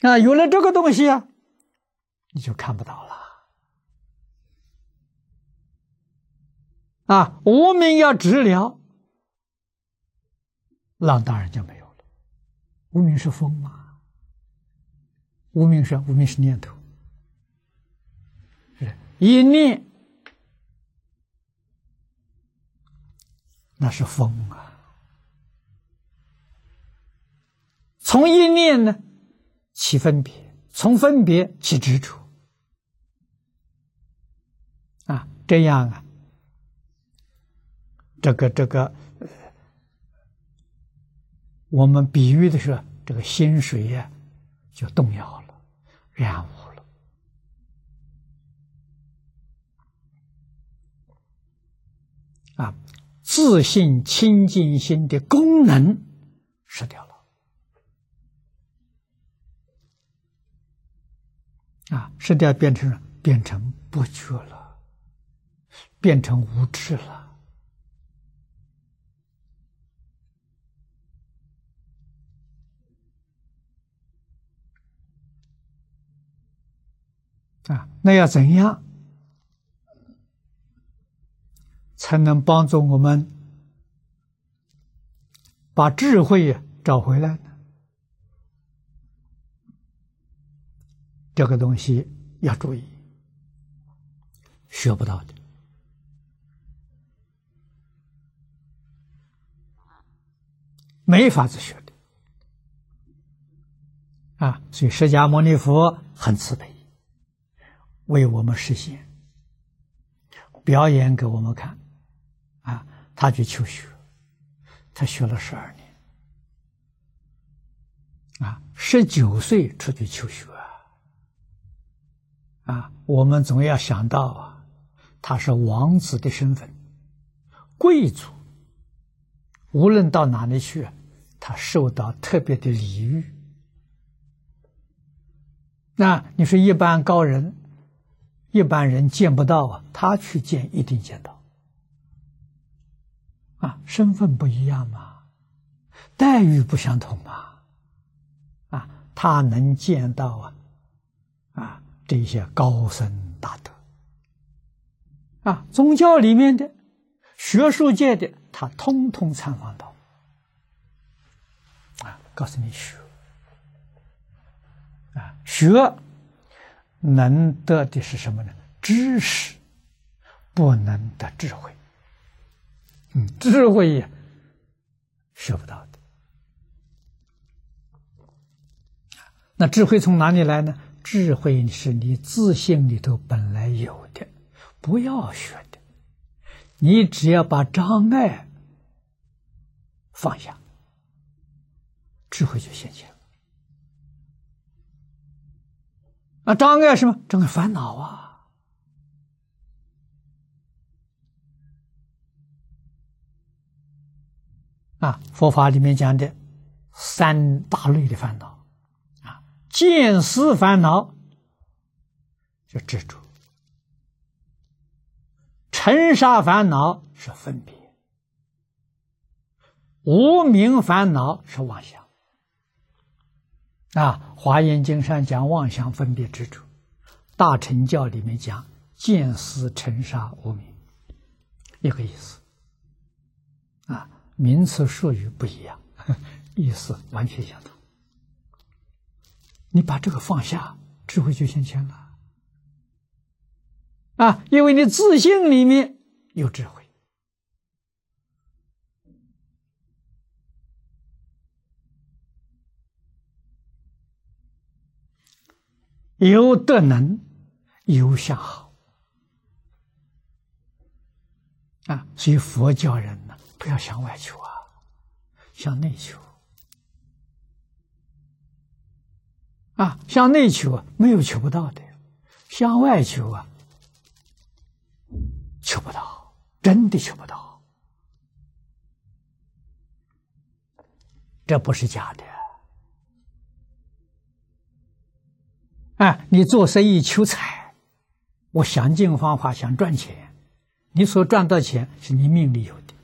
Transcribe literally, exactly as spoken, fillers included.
啊，有了这个东西啊，你就看不到了。啊，无明要治疗，那当然就没有了。无明是风嘛，无明是无明是念头，是一念，那是风啊。从一念呢起分别，从分别起执着，啊，这样啊，这个这个，呃、我们比喻的是这个心水呀、啊，就动摇了，染污了。啊，自信清净心的功能失掉了。啊，失掉变成变成不觉了，变成无知了。啊，那要怎样才能帮助我们把智慧找回来呢？这个东西要注意，学不到的。没法子学的。啊，所以释迦牟尼佛很慈悲，为我们实现，表演给我们看。啊，他去求学，他学了十二年。啊，十九岁出去求学。啊，我们总要想到啊，他是王子的身份，贵族，无论到哪里去，他受到特别的礼遇。那你说一般高人，一般人见不到啊，他去见一定见到。啊，身份不一样嘛，待遇不相同嘛。啊，他能见到啊，啊。这些高僧大德啊，宗教里面的、学术界的，他通通参访到啊，告诉你学啊，学能得的是什么呢？知识，不能得智慧。嗯，智慧也学不到的。那智慧从哪里来呢？智慧是你自信里头本来有的，不要学的。你只要把障碍放下，智慧就现前了。那障碍是什么？障碍烦恼啊！啊，佛法里面讲的三大类的烦恼。见思烦恼是执着，尘沙烦恼是分别，无明烦恼是妄想。啊，华严经上讲妄想分别执着，大乘教里面讲见思尘沙无明，一个意思。啊，名词术语不一样，意思完全相同。你把这个放下，智慧就现前了。啊，因为你自信里面有智慧。有德能，有相好。啊，所以佛教人呢，不要向外求啊，向内求。啊，向内求啊，没有求不到的；向外求啊，求不到，真的求不到。这不是假的。啊，你做生意求财，我想尽方法想赚钱，你所赚到钱是你命里有的，